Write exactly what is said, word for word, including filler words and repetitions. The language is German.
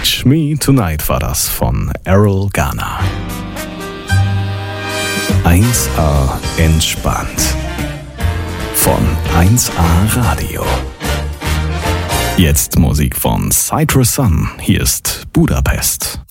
Teach Me Tonight war das von Errol Garner. eins A entspannt. Von eins A Radio. Jetzt Musik von Citrus Sun. Hier ist Budapest.